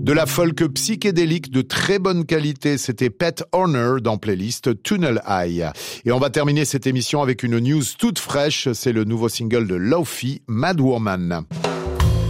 De la folk psychédélique de très bonne qualité, c'était Pet Horner dans playlist Tunnel Eye. Et on va terminer cette émission avec une news toute fraîche, c'est le nouveau single de Lofi, Mad Woman.